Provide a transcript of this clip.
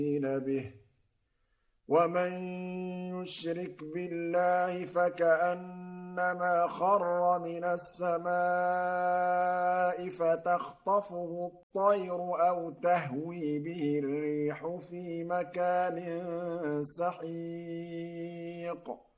به ومن يشرك بالله فكأنما خر من السماء فتخطفه الطير أو تهوي به الريح في مكان سحيق